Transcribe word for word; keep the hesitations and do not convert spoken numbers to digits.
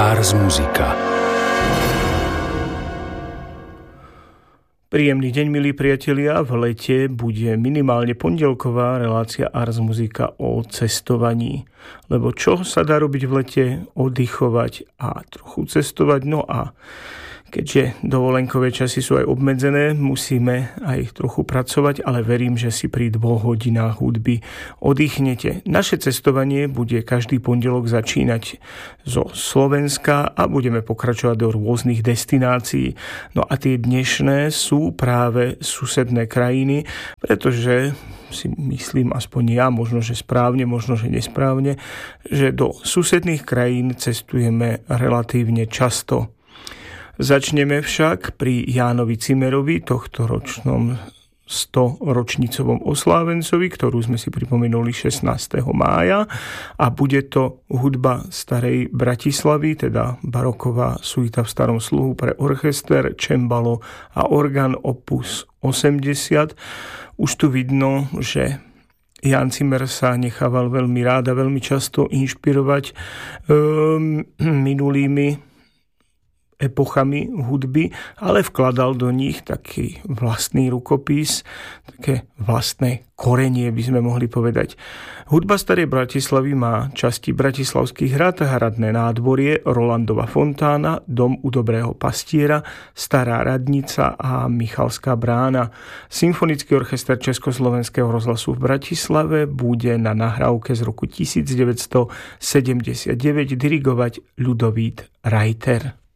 Ars Musica. Príjemný deň, milí priatelia. V lete bude minimálne pondelková relácia Ars Musica o cestovaní. Lebo čo sa dá robiť v lete? Oddychovať a trochu cestovať. No a keďže dovolenkové časy sú aj obmedzené, musíme aj trochu pracovať, ale verím, že si pri dvoch hodinách hudby oddychnete. Naše cestovanie bude každý pondelok začínať zo Slovenska a budeme pokračovať do rôznych destinácií. No a tie dnešné sú práve susedné krajiny, pretože si myslím, aspoň ja, možno, že správne, možno, že nesprávne, že do susedných krajín cestujeme relatívne často. Začneme však pri Jánovi Cimerovi, tohto ročnom storočnicovom oslávencovi, ktorú sme si pripomenuli šestnásteho mája, a bude to hudba starej Bratislavy, teda baroková suita v starom sluhu pre orchester, čembalo a orgán opus osemdesiat. Už tu vidno, že Ján Cimer sa nechával veľmi rád a veľmi často inšpirovať um, minulými epochami hudby, ale vkladal do nich taký vlastný rukopis, také vlastné korenie, by sme mohli povedať. Hudba starej Bratislavy má časti Bratislavský hrad, hradné nádvorie, Rolandova fontána, dom u Dobrého pastiera, Stará radnica a Michalská brána. Symfonický orchester Československého rozhlasu v Bratislave bude na nahrávke z roku devätnásťsedemdesiatdeväť dirigovať Ľudovít Reiter.